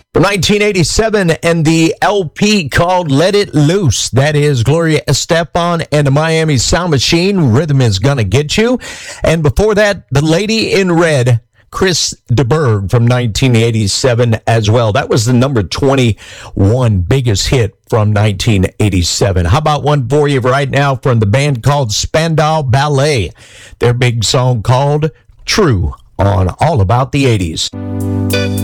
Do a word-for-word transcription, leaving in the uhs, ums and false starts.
From nineteen eighty-seven and the L P called Let It Loose. That is Gloria Estefan and the Miami Sound Machine. Rhythm is Gonna Get You. And before that, The Lady in Red, Chris de Burgh from nineteen eighty-seven as well. That was the number twenty-one biggest hit from nineteen eighty-seven. How about one for you right now from the band called Spandau Ballet? Their big song called True on All About the eighties.